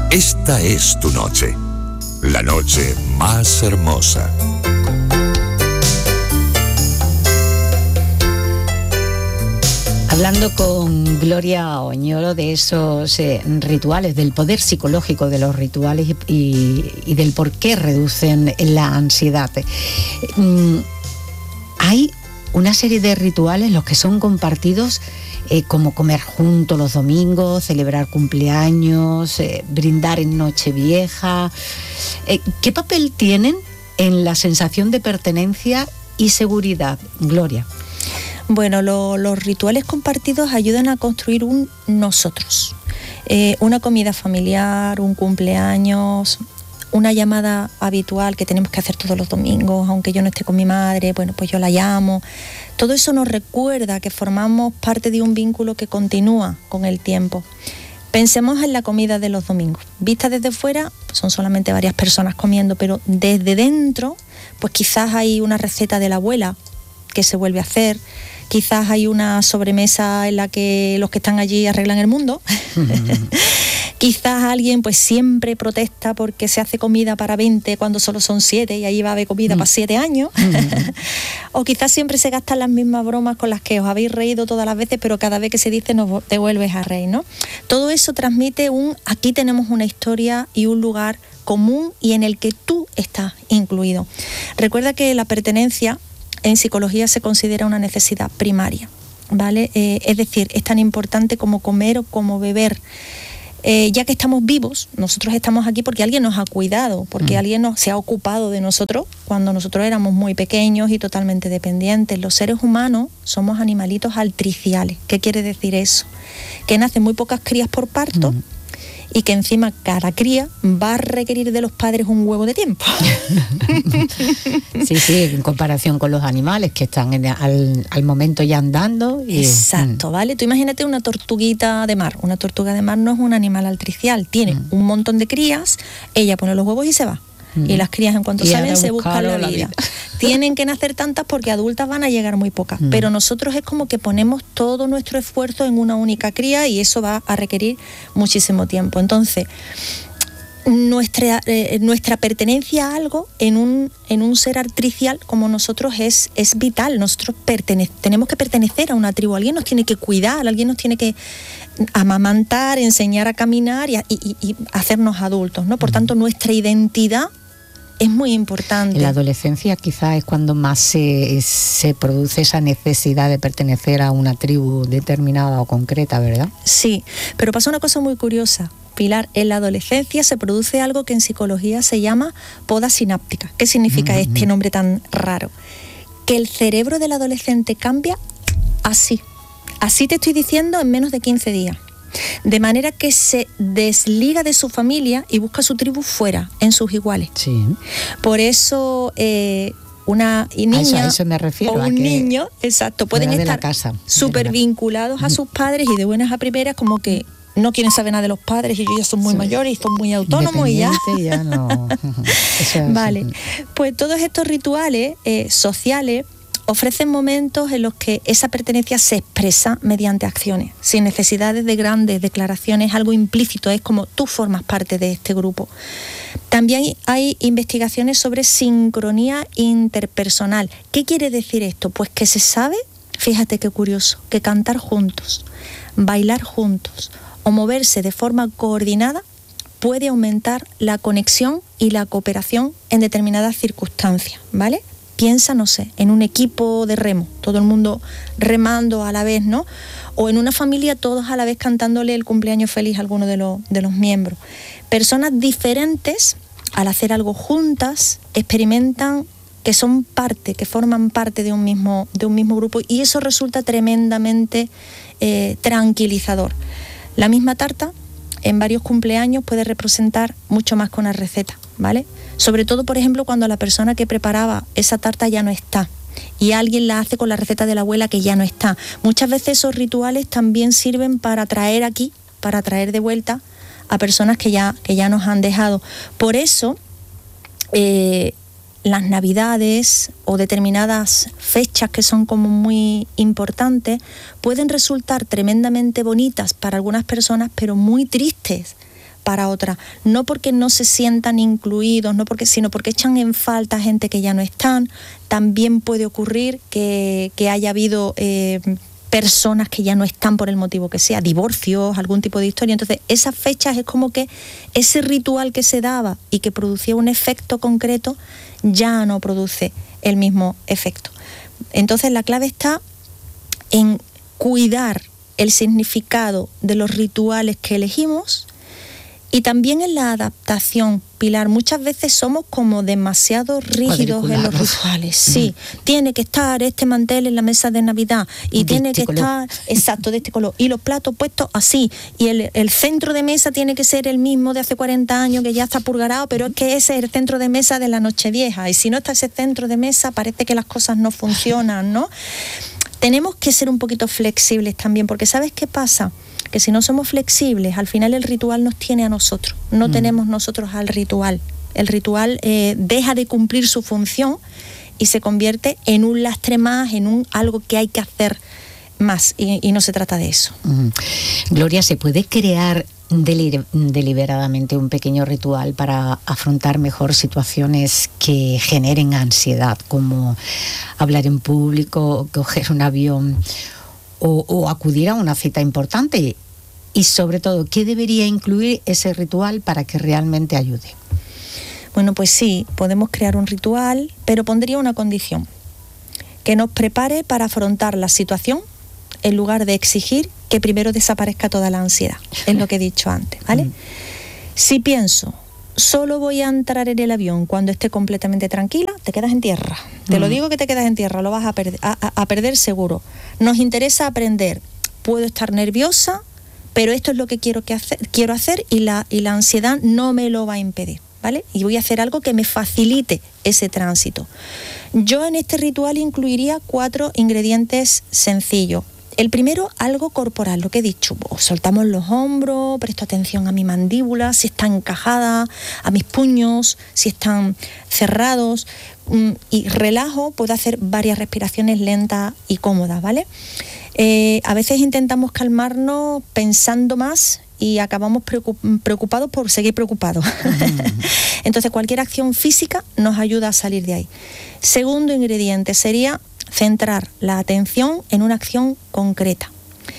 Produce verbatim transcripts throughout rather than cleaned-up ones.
Esta es tu noche, la noche más hermosa. Hablando con Gloria Oñoro de esos eh, rituales, del poder psicológico de los rituales y, y, y del por qué reducen la ansiedad. Mm, hay una serie de rituales, los que son compartidos, eh, como comer juntos los domingos, celebrar cumpleaños, eh, brindar en Nochevieja. Eh, ¿Qué papel tienen en la sensación de pertenencia y seguridad, Gloria? Bueno, lo, los rituales compartidos ayudan a construir un nosotros. Eh, una comida familiar, un cumpleaños, una llamada habitual que tenemos que hacer todos los domingos, aunque yo no esté con mi madre, bueno, pues yo la llamo. Todo eso nos recuerda que formamos parte de un vínculo que continúa con el tiempo. Pensemos en la comida de los domingos. Vista desde fuera, pues son solamente varias personas comiendo, pero desde dentro, pues quizás hay una receta de la abuela que se vuelve a hacer. Quizás hay una sobremesa en la que los que están allí arreglan el mundo. Uh-huh. Quizás alguien pues siempre protesta porque se hace comida para veinte cuando solo son siete y ahí va a haber comida uh-huh. para siete años. Uh-huh. O quizás siempre se gastan las mismas bromas con las que os habéis reído todas las veces, pero cada vez que se dice nos devuelves a reír, ¿no? Todo eso transmite un aquí tenemos una historia y un lugar común y en el que tú estás incluido. Recuerda que la pertenencia en psicología se considera una necesidad primaria, ¿vale? Eh, es decir, es tan importante como comer o como beber. Eh, ya que estamos vivos, nosotros estamos aquí porque alguien nos ha cuidado, porque mm. alguien nos, se ha ocupado de nosotros cuando nosotros éramos muy pequeños y totalmente dependientes. Los seres humanos somos animalitos altriciales. ¿Qué quiere decir eso? Que nacen muy pocas crías por parto, mm. y que encima cada cría va a requerir de los padres un huevo de tiempo. Sí, sí, en comparación con los animales que están en, al, al momento ya andando. Y, exacto, mm. ¿vale? Tú imagínate una tortuguita de mar. Una tortuga de mar no es un animal altricial, tiene mm. un montón de crías, ella pone los huevos y se va. Mm. Y las crías en cuanto y salen se buscan la vida. la vida. Tienen que nacer tantas porque adultas van a llegar muy pocas. Mm. Pero nosotros es como que ponemos todo nuestro esfuerzo en una única cría y eso va a requerir muchísimo tiempo. Entonces, nuestra, eh, nuestra pertenencia a algo en un, en un ser artricial como nosotros es, es vital. Nosotros pertene- tenemos que pertenecer a una tribu. Alguien nos tiene que cuidar, alguien nos tiene que amamantar, enseñar a caminar y, a, y, y hacernos adultos, ¿no? Por mm. tanto, nuestra identidad es muy importante. En la adolescencia quizás es cuando más se, se produce esa necesidad de pertenecer a una tribu determinada o concreta, ¿verdad? Sí, pero pasa una cosa muy curiosa, Pilar. En la adolescencia se produce algo que en psicología se llama poda sináptica. ¿Qué significa uh-huh. este nombre tan raro? Que el cerebro del adolescente cambia así. Así te estoy diciendo en menos de quince días. De manera que se desliga de su familia y busca su tribu fuera, en sus iguales. Sí. Por eso eh, una niña a eso, a eso me refiero, o un a que niño, exacto, pueden estar súper vinculados a sus padres y de buenas a primeras como que no quieren saber nada de los padres y ellos ya son muy sí. mayores y son muy autónomos y ya... ya no. Eso es, vale, pues todos estos rituales eh, sociales ofrecen momentos en los que esa pertenencia se expresa mediante acciones, sin necesidades de grandes declaraciones, algo implícito, es como tú formas parte de este grupo. También hay investigaciones sobre sincronía interpersonal. ¿Qué quiere decir esto? Pues que se sabe, fíjate qué curioso, que cantar juntos, bailar juntos o moverse de forma coordinada puede aumentar la conexión y la cooperación en determinadas circunstancias, ¿vale? Piensa, no sé, en un equipo de remo, todo el mundo remando a la vez, ¿no? O en una familia todos a la vez cantándole el cumpleaños feliz a alguno de los, de los miembros. Personas diferentes, al hacer algo juntas, experimentan que son parte, que forman parte de un mismo, de un mismo grupo y eso resulta tremendamente eh, tranquilizador. La misma tarta en varios cumpleaños puede representar mucho más que una receta, ¿vale? Sobre todo, por ejemplo, cuando la persona que preparaba esa tarta ya no está y alguien la hace con la receta de la abuela que ya no está. Muchas veces esos rituales también sirven para traer aquí, para traer de vuelta a personas que ya, que ya nos han dejado. Por eso, eh, las navidades o determinadas fechas que son como muy importantes pueden resultar tremendamente bonitas para algunas personas, pero muy tristes para otra, no porque no se sientan incluidos, no porque, sino porque echan en falta gente que ya no están. También puede ocurrir que, que haya habido eh, personas que ya no están por el motivo que sea, divorcios, algún tipo de historia. Entonces, esas fechas es como que ese ritual que se daba y que producía un efecto concreto ya no produce el mismo efecto. Entonces, la clave está en cuidar el significado de los rituales que elegimos y también en la adaptación, Pilar. Muchas veces somos como demasiado rígidos en los rituales. Sí, mm. tiene que estar este mantel en la mesa de Navidad y de tiene este que color. estar, exacto, de este color, y los platos puestos así, y el, el centro de mesa tiene que ser el mismo de hace cuarenta años que ya está purgarado, pero es que ese es el centro de mesa de la Nochevieja, y si no está ese centro de mesa parece que las cosas no funcionan, ¿no? Tenemos que ser un poquito flexibles también, porque ¿sabes qué pasa? Que si no somos flexibles, al final el ritual nos tiene a nosotros, no mm. tenemos nosotros al ritual. El ritual eh, deja de cumplir su función y se convierte en un lastre más, en un algo que hay que hacer más, y, y no se trata de eso. Mm. Gloria, ¿se puede crear deli- deliberadamente un pequeño ritual para afrontar mejor situaciones que generen ansiedad, como hablar en público, coger un avión O, o acudir a una cita importante? Y sobre todo, ¿qué debería incluir ese ritual para que realmente ayude? Bueno, pues sí, podemos crear un ritual, pero pondría una condición: que nos prepare para afrontar la situación en lugar de exigir que primero desaparezca toda la ansiedad. Es lo que he dicho antes, ¿vale? Mm. Si pienso, solo voy a entrar en el avión cuando esté completamente tranquila, te quedas en tierra. Te mm. lo digo que te quedas en tierra, lo vas a, perder, a, a, a perder seguro. Nos interesa aprender. Puedo estar nerviosa, pero esto es lo que quiero, que hacer, quiero hacer y la, y la ansiedad no me lo va a impedir, ¿vale? Y voy a hacer algo que me facilite ese tránsito. Yo en este ritual incluiría cuatro ingredientes sencillos. El primero, algo corporal, lo que he dicho. Soltamos los hombros, presto atención a mi mandíbula, si está encajada, a mis puños, si están cerrados, y relajo, puedo hacer varias respiraciones lentas y cómodas, ¿vale? Eh, a veces intentamos calmarnos pensando más y acabamos preocupados por seguir preocupados. Mm. Entonces, cualquier acción física nos ayuda a salir de ahí. Segundo ingrediente sería centrar la atención en una acción concreta.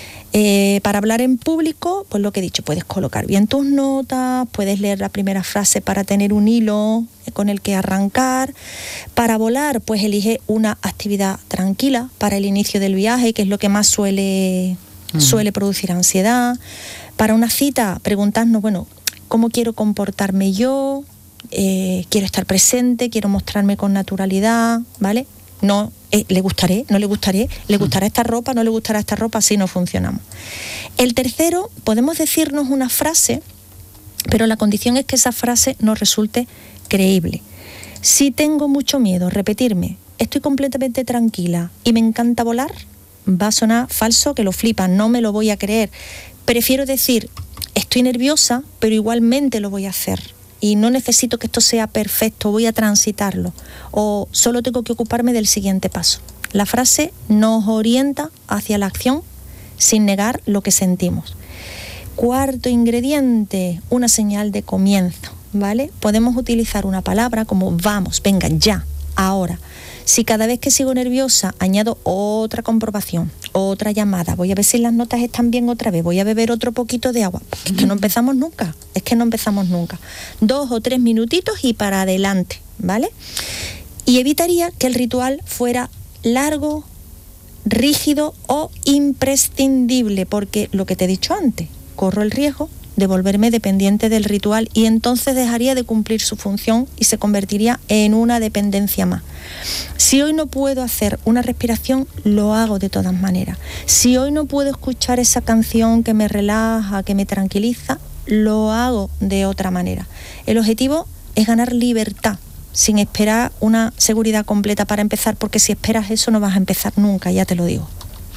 Eh, para hablar en público, pues lo que he dicho, puedes colocar bien tus notas, puedes leer la primera frase para tener un hilo con el que arrancar. Para volar, pues elige una actividad tranquila para el inicio del viaje, que es lo que más suele, mm. suele producir ansiedad. Para una cita, preguntarnos, bueno, ¿cómo quiero comportarme yo? Eh, quiero estar presente, quiero mostrarme con naturalidad, ¿vale? No, eh, ¿le gustaré? ¿No le gustaré? ¿Le gustará esta ropa? ¿No le gustará esta ropa? Así no funcionamos. El tercero, podemos decirnos una frase, pero la condición es que esa frase nos resulte creíble. Si tengo mucho miedo, repetirme, estoy completamente tranquila y me encanta volar, va a sonar falso que lo flipan, no me lo voy a creer. Prefiero decir, estoy nerviosa, pero igualmente lo voy a hacer. Y no necesito que esto sea perfecto, voy a transitarlo. O solo tengo que ocuparme del siguiente paso. La frase nos orienta hacia la acción sin negar lo que sentimos. Cuarto ingrediente, una señal de comienzo, ¿vale? Podemos utilizar una palabra como vamos, venga, ya, ahora. Si cada vez que sigo nerviosa añado otra comprobación, otra llamada, voy a ver si las notas están bien otra vez, voy a beber otro poquito de agua, porque es que no empezamos nunca, es que no empezamos nunca. Dos o tres minutitos y para adelante, ¿vale? Y evitaría que el ritual fuera largo, rígido o imprescindible, porque lo que te he dicho antes, corro el riesgo de volverme dependiente del ritual y entonces dejaría de cumplir su función y se convertiría en una dependencia más. Si hoy no puedo hacer una respiración, lo hago de todas maneras. Si hoy no puedo escuchar esa canción que me relaja, que me tranquiliza, lo hago de otra manera. El objetivo es ganar libertad, sin esperar una seguridad completa para empezar, porque si esperas eso no vas a empezar nunca, ya te lo digo.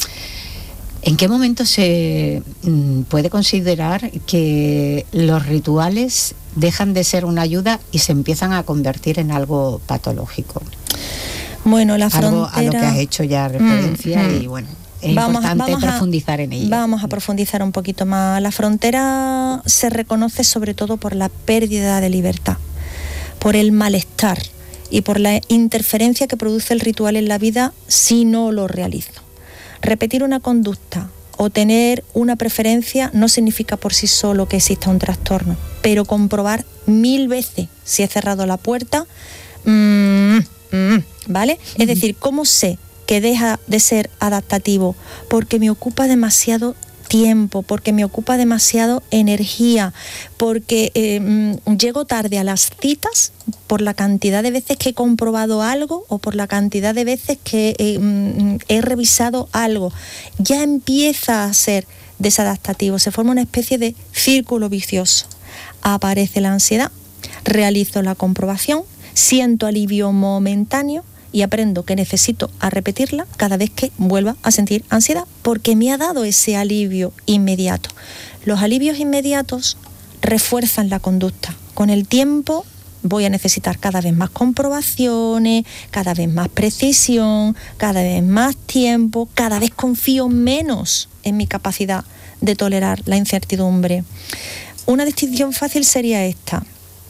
¿En qué momento se puede considerar que los rituales dejan de ser una ayuda y se empiezan a convertir en algo patológico? Bueno, la frontera... Algo a lo que has hecho ya referencia mm, y bueno, es vamos, importante vamos profundizar a, en ello. Vamos a profundizar un poquito más. La frontera se reconoce sobre todo por la pérdida de libertad, por el malestar y por la interferencia que produce el ritual en la vida si no lo realizo. Repetir una conducta o tener una preferencia no significa por sí solo que exista un trastorno, pero comprobar mil veces si he cerrado la puerta, mmm, mmm, ¿vale? Uh-huh. Es decir, ¿cómo sé que deja de ser adaptativo? Porque me ocupa demasiado tiempo, porque me ocupa demasiado energía, porque eh, llego tarde a las citas por la cantidad de veces que he comprobado algo o por la cantidad de veces que eh, he revisado algo. Ya empieza a ser desadaptativo, se forma una especie de círculo vicioso. Aparece la ansiedad, realizo la comprobación, siento alivio momentáneo y aprendo que necesito a repetirla cada vez que vuelva a sentir ansiedad, porque me ha dado ese alivio inmediato. Los alivios inmediatos refuerzan la conducta. Con el tiempo voy a necesitar cada vez más comprobaciones, cada vez más precisión, cada vez más tiempo, cada vez confío menos en mi capacidad de tolerar la incertidumbre. Una distinción fácil sería esta.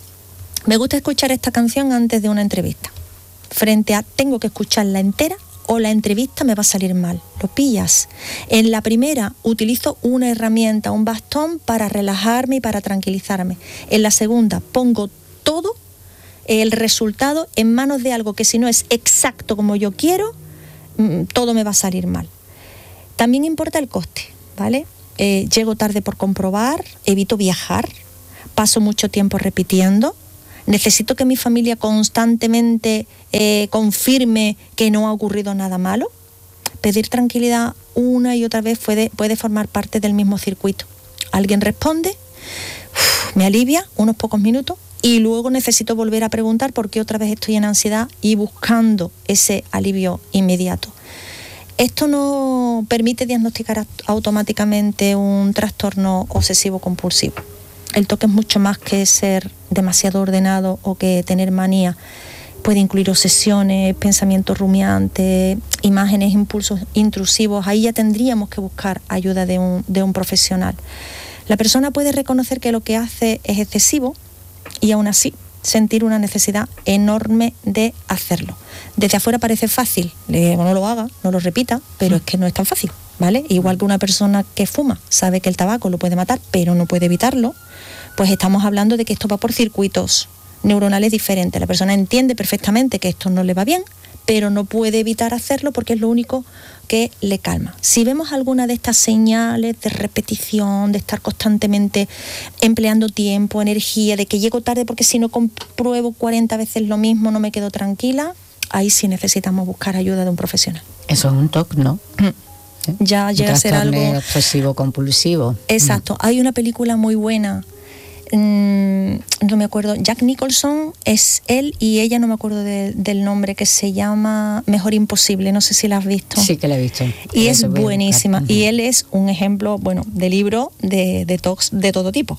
Me gusta escuchar esta canción antes de una entrevista. Frente a tengo que escucharla entera o la entrevista me va a salir mal. ¿Lo pillas? En la primera utilizo una herramienta, un bastón para relajarme y para tranquilizarme. En la segunda pongo todo el resultado en manos de algo que si no es exacto como yo quiero, todo me va a salir mal. También importa el coste, ¿vale? Eh, llego tarde por comprobar, evito viajar, paso mucho tiempo repitiendo. ¿Necesito que mi familia constantemente eh, confirme que no ha ocurrido nada malo? Pedir tranquilidad una y otra vez puede, puede formar parte del mismo circuito. Alguien responde, uf, me alivia unos pocos minutos y luego necesito volver a preguntar por qué otra vez estoy en ansiedad y buscando ese alivio inmediato. Esto no permite diagnosticar automáticamente un trastorno obsesivo-compulsivo. El toque es mucho más que ser demasiado ordenado o que tener manía. Puede incluir obsesiones, pensamientos rumiantes, imágenes, impulsos intrusivos. Ahí ya tendríamos que buscar ayuda de un, de un profesional. La persona puede reconocer que lo que hace es excesivo y aún así sentir una necesidad enorme de hacerlo. Desde afuera parece fácil, le digo, no lo haga, no lo repita, pero es que no es tan fácil, ¿vale? Igual que una persona que fuma sabe que el tabaco lo puede matar, pero no puede evitarlo, pues estamos hablando de que esto va por circuitos neuronales diferentes. La persona entiende perfectamente que esto no le va bien, pero no puede evitar hacerlo porque es lo único que le calma. Si vemos alguna de estas señales de repetición, de estar constantemente empleando tiempo, energía, de que llego tarde porque si no compruebo cuarenta veces lo mismo no me quedo tranquila, ahí sí necesitamos buscar ayuda de un profesional. Eso es un T O C, ¿no? ¿Eh? Ya llega a ser algo obsesivo compulsivo. Exacto. Hay una película muy buena, mmm, no me acuerdo, Jack Nicholson es él y ella, no me acuerdo de, del nombre, que se llama Mejor Imposible, no sé si la has visto. Sí que la he visto. Y es buenísima. Uh-huh. Y él es un ejemplo, bueno, de libro de, de talks de todo tipo.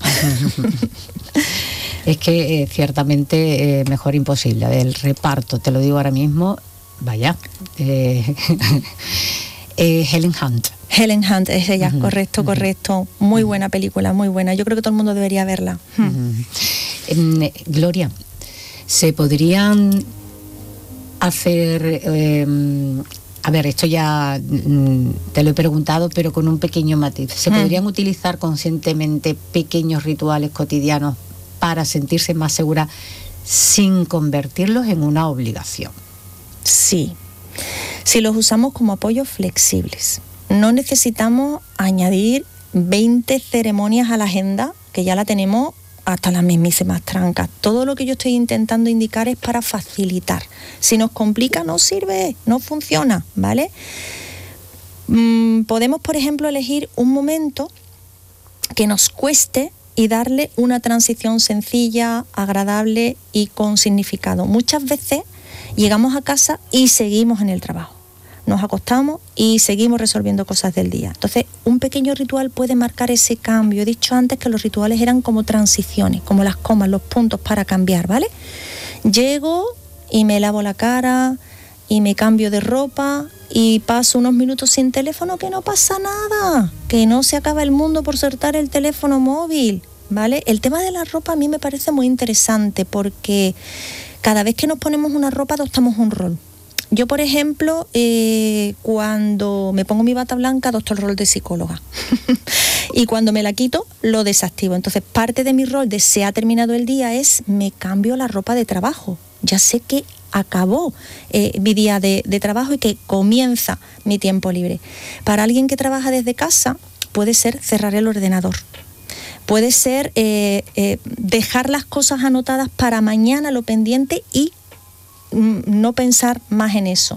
Es que eh, ciertamente eh, Mejor Imposible, el reparto, te lo digo ahora mismo, vaya, eh, eh, Helen Hunt. Helen Hunt es ella, uh-huh, correcto, uh-huh. correcto. Muy uh-huh. buena película, muy buena. Yo creo que todo el mundo debería verla. Uh-huh. eh, Gloria, ¿se podrían hacer... Eh, a ver, esto ya mm, te lo he preguntado, pero con un pequeño matiz. ¿Se uh-huh. podrían utilizar conscientemente pequeños rituales cotidianos para sentirse más segura sin convertirlos en una obligación? Sí, si los usamos como apoyos flexibles. No necesitamos añadir veinte ceremonias a la agenda, que ya la tenemos hasta las mismísimas trancas. Todo lo que yo estoy intentando indicar es para facilitar. Si nos complica, no sirve, no funciona, ¿vale? Mm, podemos, por ejemplo, elegir un momento que nos cueste y darle una transición sencilla, agradable y con significado. Muchas veces llegamos a casa y seguimos en el trabajo. Nos acostamos y seguimos resolviendo cosas del día. Entonces, un pequeño ritual puede marcar ese cambio. He dicho antes que los rituales eran como transiciones, como las comas, los puntos para cambiar, ¿vale? Llego y me lavo la cara y me cambio de ropa y paso unos minutos sin teléfono, que no pasa nada, que no se acaba el mundo por soltar el teléfono móvil, ¿vale? El tema de la ropa a mí me parece muy interesante porque cada vez que nos ponemos una ropa adoptamos un rol. Yo, por ejemplo, eh, cuando me pongo mi bata blanca adopto el rol de psicóloga y cuando me la quito lo desactivo. Entonces parte de mi rol de se ha terminado el día es me cambio la ropa de trabajo. Ya sé que acabó eh, mi día de, de trabajo y que comienza mi tiempo libre. Para alguien que trabaja desde casa puede ser cerrar el ordenador. Puede ser eh, eh, dejar las cosas anotadas para mañana, lo pendiente, y mm, no pensar más en eso.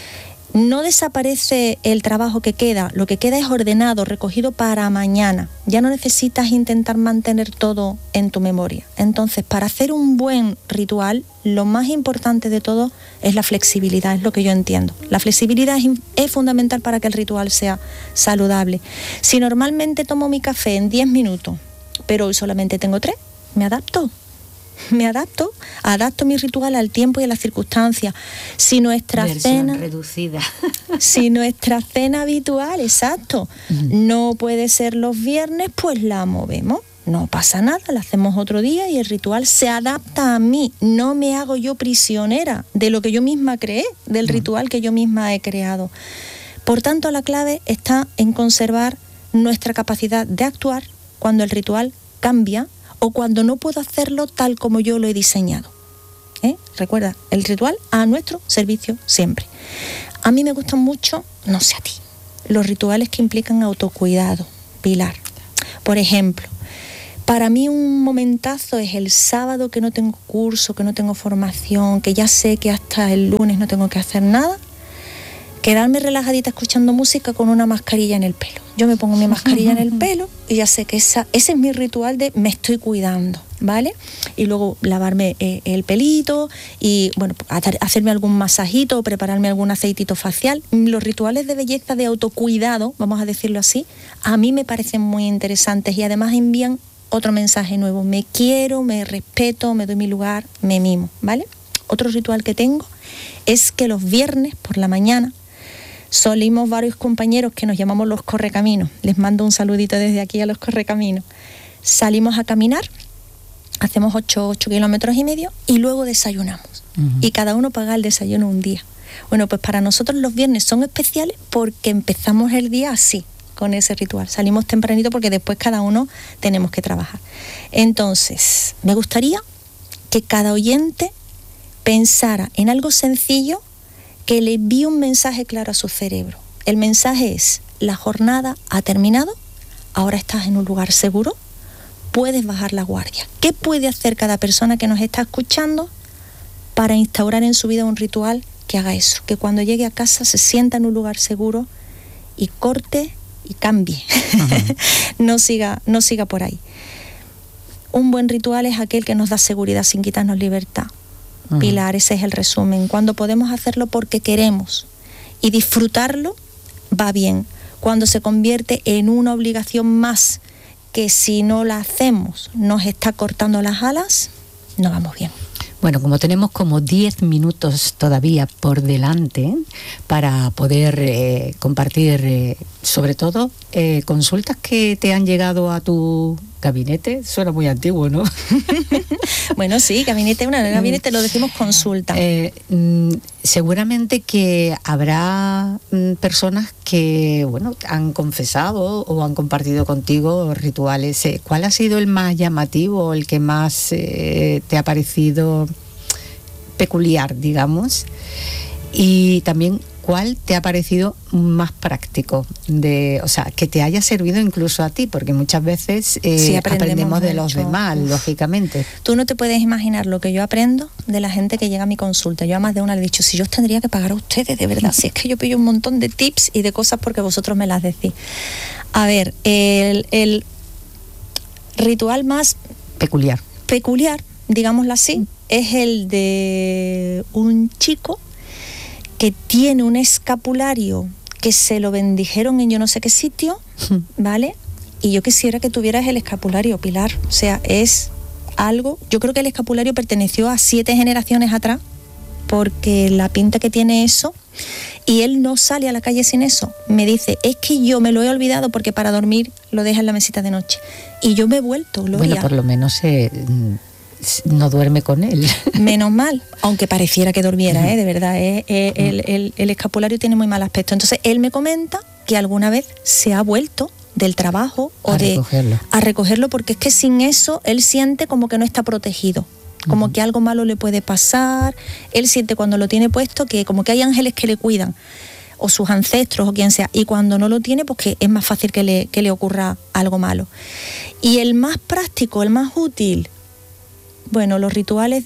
No desaparece el trabajo que queda, lo que queda es ordenado, recogido para mañana. Ya no necesitas intentar mantener todo en tu memoria. Entonces, para hacer un buen ritual, lo más importante de todo es la flexibilidad, es lo que yo entiendo. La flexibilidad es, es fundamental para que el ritual sea saludable. Si normalmente tomo mi café en diez minutos, pero hoy solamente tengo tres, me adapto. Me adapto, adapto mi ritual al tiempo y a las circunstancias. Si nuestra Versión cena reducida. Si nuestra cena habitual, exacto, uh-huh. no puede ser los viernes, pues la movemos. No pasa nada, la hacemos otro día y el ritual se adapta a mí. No me hago yo prisionera de lo que yo misma creé, del uh-huh. ritual que yo misma he creado. Por tanto, la clave está en conservar nuestra capacidad de actuar cuando el ritual cambia o cuando no puedo hacerlo tal como yo lo he diseñado. ¿Eh? Recuerda, el ritual a nuestro servicio siempre. A mí me gustan mucho, no sé a ti, los rituales que implican autocuidado, Pilar. Por ejemplo, para mí un momentazo es el sábado que no tengo curso, que no tengo formación, que ya sé que hasta el lunes no tengo que hacer nada, quedarme relajadita escuchando música con una mascarilla en el pelo. Yo me pongo mi mascarilla en el pelo y ya sé que esa, ese es mi ritual de me estoy cuidando, ¿vale? Y luego lavarme eh, el pelito y, bueno, hacerme algún masajito o prepararme algún aceitito facial. Los rituales de belleza, de autocuidado, vamos a decirlo así, a mí me parecen muy interesantes y además envían otro mensaje nuevo. Me quiero, me respeto, me doy mi lugar, me mimo, ¿vale? Otro ritual que tengo es que los viernes por la mañana solimos varios compañeros que nos llamamos los correcaminos. Les mando un saludito desde aquí a los correcaminos. Salimos a caminar, hacemos ocho kilómetros y medio y luego desayunamos. Uh-huh. Y cada uno paga el desayuno un día. Bueno, pues para nosotros los viernes son especiales porque empezamos el día así, con ese ritual. Salimos tempranito porque después cada uno tenemos que trabajar. Entonces, me gustaría que cada oyente pensara en algo sencillo que le envíe un mensaje claro a su cerebro. El mensaje es: la jornada ha terminado, ahora estás en un lugar seguro, puedes bajar la guardia. ¿Qué puede hacer cada persona que nos está escuchando para instaurar en su vida un ritual que haga eso? Que cuando llegue a casa se sienta en un lugar seguro y corte y cambie. Uh-huh. no siga, no siga por ahí. Un buen ritual es aquel que nos da seguridad sin quitarnos libertad. Pilar, ese es el resumen. Cuando podemos hacerlo porque queremos y disfrutarlo, va bien. Cuando se convierte en una obligación más que si no la hacemos nos está cortando las alas, no vamos bien. Bueno, como tenemos como diez minutos todavía por delante para poder eh, compartir, eh, sobre todo, eh, consultas que te han llegado a tu gabinete. Suena muy antiguo, ¿no? Bueno, sí, gabinete, una gabinete lo decimos consulta. Eh, mm, seguramente que habrá mm, personas que, bueno, han confesado o han compartido contigo rituales. Eh, ¿Cuál ha sido el más llamativo, el que más eh, te ha parecido peculiar, digamos? Y también, ¿cuál te ha parecido más práctico? De, o sea, que te haya servido incluso a ti, porque muchas veces eh, sí, aprendemos, aprendemos de los demás, Uf. lógicamente. Tú no te puedes imaginar lo que yo aprendo de la gente que llega a mi consulta. Yo a más de una le he dicho, si yo os tendría que pagar a ustedes, de verdad, si es que yo pillo un montón de tips y de cosas porque vosotros me las decís. A ver, el, el ritual más peculiar, peculiar, digámoslo así, es el de un chico que tiene un escapulario que se lo bendijeron en yo no sé qué sitio, ¿vale? Y yo quisiera que tuvieras el escapulario, Pilar. O sea, es algo... Yo creo que el escapulario perteneció a siete generaciones atrás, porque la pinta que tiene eso Y él no sale a la calle sin eso. Me dice, es que yo me lo he olvidado porque para dormir lo deja en la mesita de noche. Y yo me he vuelto, Gloria. Bueno, por lo menos eh, no duerme con él. Menos mal, aunque pareciera que durmiera, ¿eh? De verdad, ¿eh? Eh, el, el, el escapulario tiene muy mal aspecto. Entonces, él me comenta que alguna vez se ha vuelto del trabajo o a de recogerlo. a recogerlo, porque es que sin eso él siente como que no está protegido. Como uh-huh. que algo malo le puede pasar, él siente cuando lo tiene puesto que como que hay ángeles que le cuidan, o sus ancestros o quien sea, y cuando no lo tiene, pues que es más fácil que le, que le ocurra algo malo. Y el más práctico, el más útil, bueno, los rituales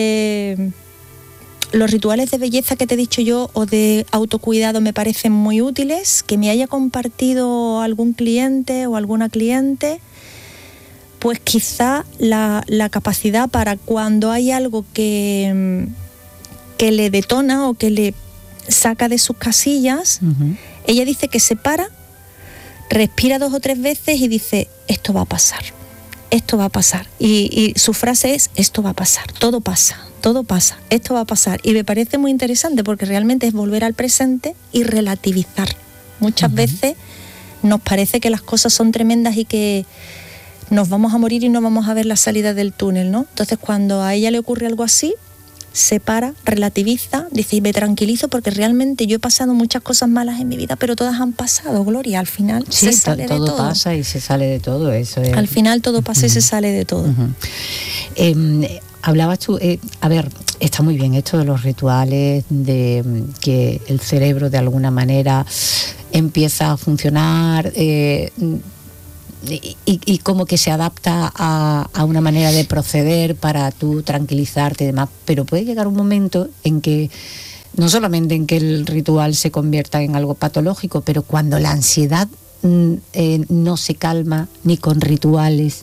de los rituales de belleza que te he dicho yo o de autocuidado me parecen muy útiles, que me haya compartido algún cliente o alguna cliente. Pues quizá la, la capacidad para cuando hay algo que, que le detona o que le saca de sus casillas, uh-huh. ella dice que se para, respira dos o tres veces y dice, esto va a pasar, esto va a pasar. Y, y su frase es, esto va a pasar, todo pasa, todo pasa, esto va a pasar. Y me parece muy interesante porque realmente es volver al presente y relativizar. Muchas uh-huh. veces nos parece que las cosas son tremendas y que nos vamos a morir y no vamos a ver la salida del túnel, ¿no? Entonces, cuando a ella le ocurre algo así, se para, relativiza, dice, y me tranquilizo porque realmente yo he pasado muchas cosas malas en mi vida, pero todas han pasado, Gloria, al final sí, se sale to- todo de todo. pasa y se sale de todo, eso es. Al final todo pasa uh-huh. y se sale de todo. Uh-huh. Eh, hablabas tú, eh, a ver, está muy bien esto de los rituales, de que el cerebro de alguna manera empieza a funcionar, eh, Y, y, y como que se adapta a, a una manera de proceder para tú tranquilizarte y demás, pero puede llegar un momento en que no solamente en que el ritual se convierta en algo patológico, pero cuando la ansiedad eh, no se calma ni con rituales,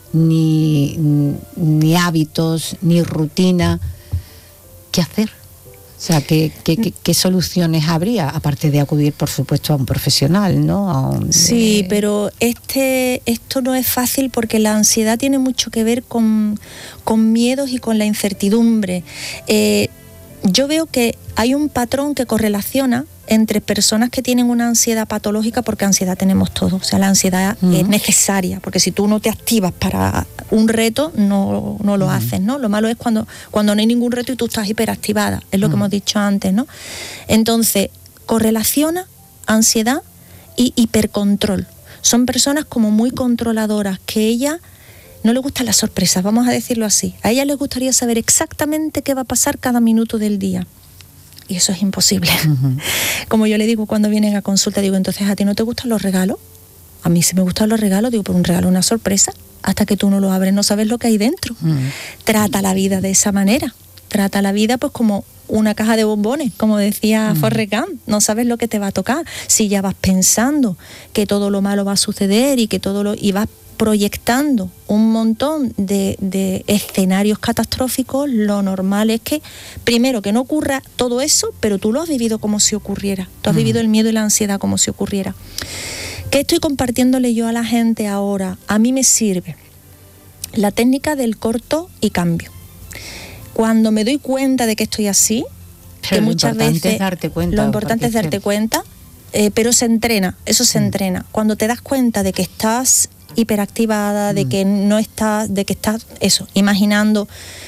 ni, ni hábitos, ni rutina, ¿qué hacer? O sea, ¿qué, qué, qué, qué soluciones habría? Aparte de acudir, por supuesto, a un profesional, ¿no? A un, sí, eh... pero este, esto no es fácil porque la ansiedad tiene mucho que ver con, con miedos y con la incertidumbre. Eh, yo veo que hay un patrón que correlaciona entre personas que tienen una ansiedad patológica, porque ansiedad tenemos todos, o sea, la ansiedad uh-huh. es necesaria, porque si tú no te activas para un reto, no, no lo uh-huh. haces, ¿no? Lo malo es cuando, cuando no hay ningún reto y tú estás hiperactivada, es lo uh-huh. que hemos dicho antes, ¿no? Entonces, correlaciona ansiedad y hipercontrol. Son personas como muy controladoras, que ella no le gustan las sorpresas, vamos a decirlo así. A ella le gustaría saber exactamente qué va a pasar cada minuto del día. Y eso es imposible. Uh-huh. Como yo le digo cuando vienen a consulta, digo, entonces, ¿a ti no te gustan los regalos? A mí sí me gustan los regalos, digo, por un regalo una sorpresa. Hasta que tú no lo abres, no sabes lo que hay dentro. Uh-huh. Trata la vida de esa manera. Trata la vida pues como una caja de bombones, como decía uh-huh. Forrest Gump. No sabes lo que te va a tocar. Si ya vas pensando que todo lo malo va a suceder y que todo lo... y vas proyectando un montón de, de escenarios catastróficos, lo normal es que, primero, que no ocurra todo eso, pero tú lo has vivido como si ocurriera. Tú has mm. vivido el miedo y la ansiedad como si ocurriera. ¿Qué estoy compartiéndole yo a la gente ahora? A mí me sirve la técnica del corto y cambio. Cuando me doy cuenta de que estoy así, pero que muchas veces es darte cuenta, lo importante es darte cuenta, eh, pero se entrena, eso se mm. entrena. Cuando te das cuenta de que estás hiperactivada, de que no estás, de que estás, eso, imaginando,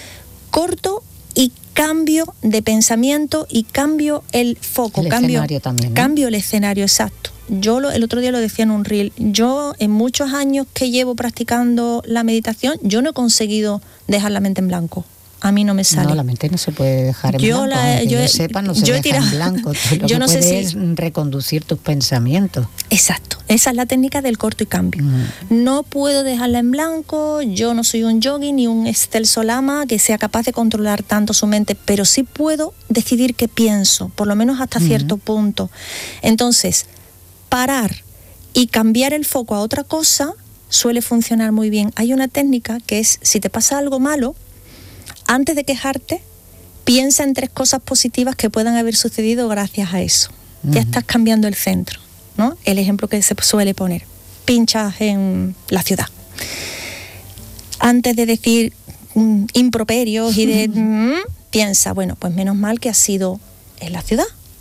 corto y cambio de pensamiento y cambio el foco, el cambio, escenario también, ¿no? Cambio el escenario, exacto. Yo lo, el otro día lo decía en un reel, yo en muchos años que llevo practicando la meditación, yo no he conseguido dejar la mente en blanco. A mí no me sale. No, la mente no se puede dejar en yo blanco. La, aunque yo, yo sepa, no se yo deja tirado, en blanco. Tú lo yo que no puedes sé es si, reconducir tus pensamientos. Exacto. Esa es la técnica del corto y cambio. Mm. No puedo dejarla en blanco. Yo no soy un yogi ni un excelso lama que sea capaz de controlar tanto su mente, pero sí puedo decidir qué pienso, por lo menos hasta mm. cierto punto. Entonces, parar y cambiar el foco a otra cosa suele funcionar muy bien. Hay una técnica que es, si te pasa algo malo, antes de quejarte, piensa en tres cosas positivas que puedan haber sucedido gracias a eso. Uh-huh. Ya estás cambiando el centro, ¿no? El ejemplo que se suele poner. Pinchas en la ciudad. Antes de decir mm, improperios y de... Mm, piensa, bueno, pues menos mal que ha sido en la ciudad.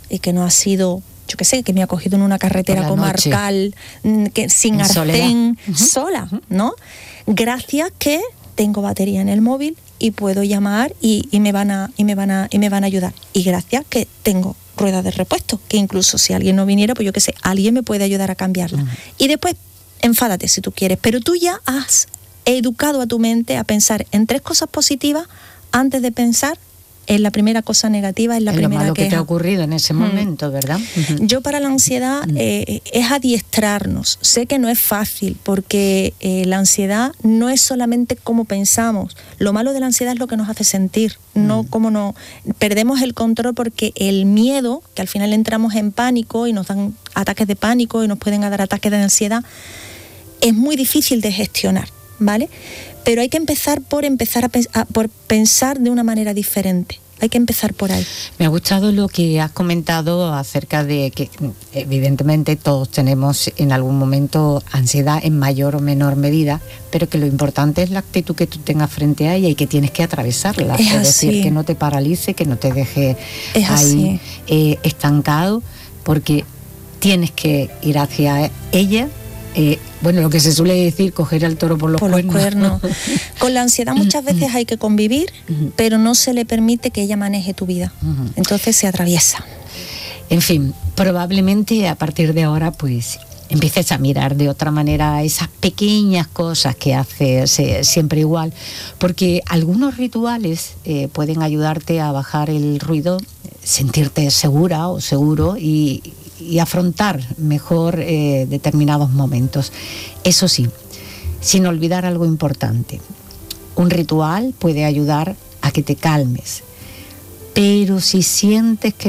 y que no ha sido, yo qué sé, que me ha cogido en una carretera comarcal, que, sin arcén, uh-huh. sola, ¿no? Gracias que tengo batería en el móvil y puedo llamar y, y me van a y me van a y me van a ayudar. Y gracias que tengo ruedas de repuesto, que incluso si alguien no viniera, pues yo qué sé, alguien me puede ayudar a cambiarla. Uh-huh. Y después, enfádate si tú quieres, pero tú ya has educado a tu mente a pensar en tres cosas positivas antes de pensar en la primera cosa negativa, en la es primera lo malo queja. que te ha ocurrido en ese momento, mm. ¿verdad? Uh-huh. Yo para la ansiedad eh, es adiestrarnos. Sé que no es fácil porque eh, la ansiedad no es solamente cómo pensamos. Lo malo de la ansiedad es lo que nos hace sentir, mm. no cómo no perdemos el control, porque el miedo, que al final entramos en pánico y nos dan ataques de pánico y nos pueden dar ataques de ansiedad, es muy difícil de gestionar, ¿vale? Pero hay que empezar por empezar a, pens- a por pensar de una manera diferente. Hay que empezar por ahí. Me ha gustado lo que has comentado acerca de que evidentemente todos tenemos en algún momento ansiedad en mayor o menor medida, pero que lo importante es la actitud que tú tengas frente a ella y que tienes que atravesarla. Es, es así. decir, que no te paralice, que no te deje es ahí eh, estancado, porque tienes que ir hacia ella. Eh, bueno, lo que se suele decir, coger al toro por los por cuernos. Los cuernos. Con la ansiedad muchas veces hay que convivir, uh-huh. pero no se le permite que ella maneje tu vida. Uh-huh. Entonces se atraviesa. En fin, probablemente a partir de ahora pues empieces a mirar de otra manera esas pequeñas cosas que haces eh, siempre igual, porque algunos rituales eh, pueden ayudarte a bajar el ruido, sentirte segura o seguro y y afrontar mejor eh, determinados momentos. Eso sí, sin olvidar algo importante. Un ritual puede ayudar a que te calmes, pero si sientes que